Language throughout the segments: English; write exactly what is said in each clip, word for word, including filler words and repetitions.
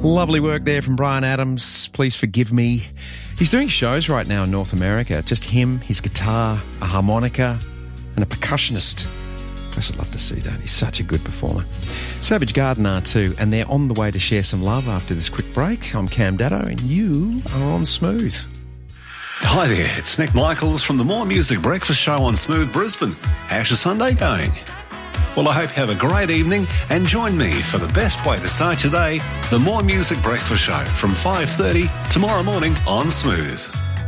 Lovely work there from Bryan Adams. Please forgive me. He's doing shows right now in North America. Just him, his guitar, a harmonica, and a percussionist. I should love to see that. He's such a good performer. Savage Garden are too, and they're on the way to share some love after this quick break. I'm Cam Datto, and you are on Smooth. Hi there, it's Nick Michaels from the More Music Breakfast Show on Smooth Brisbane. How's your Sunday going? Well, I hope you have a great evening and join me for the best way to start your day, the More Music Breakfast Show from five thirty tomorrow morning on Smooth.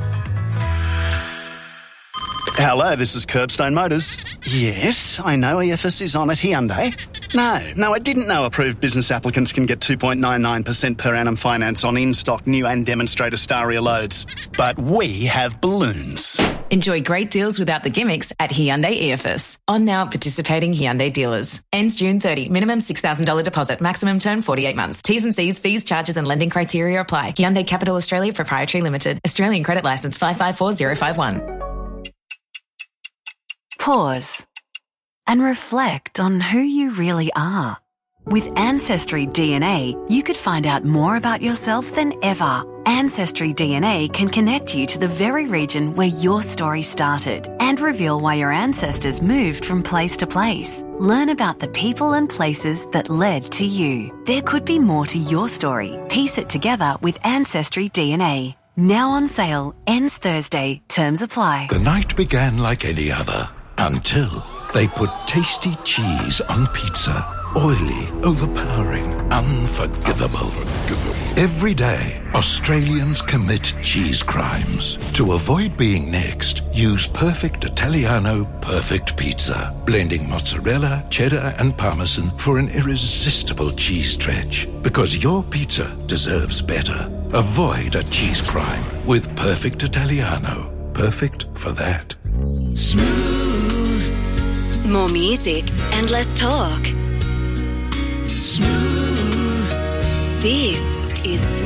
Hello, this is Curbstone Motors. Yes, I know E F S is on at Hyundai. No, no, I didn't know approved business applicants can get two point nine nine percent per annum finance on in-stock new and demonstrator Staria loads. But we have balloons. Enjoy great deals without the gimmicks at Hyundai E F S. On now at participating Hyundai dealers. Ends June thirtieth. Minimum six thousand dollars deposit. Maximum term forty-eight months. T's and C's, fees, charges and lending criteria apply. Hyundai Capital Australia Proprietary Limited. Australian Credit Licence five five four zero five one. Pause and reflect on who you really are. With Ancestry D N A, you could find out more about yourself than ever. Ancestry D N A can connect you to the very region where your story started and reveal why your ancestors moved from place to place. Learn about the people and places that led to you. There could be more to your story. Piece it together with Ancestry D N A. Now on sale, ends Thursday. Terms apply. The night began like any other until they put tasty cheese on pizza. Oily, overpowering, unforgivable. unforgivable. Every day, Australians commit cheese crimes. To avoid being next, use Perfect Italiano Perfect Pizza, blending mozzarella, cheddar and parmesan for an irresistible cheese stretch. Because your pizza deserves better. Avoid a cheese crime with Perfect Italiano. Perfect for that. Smooth. More music and less talk. Smooth. This is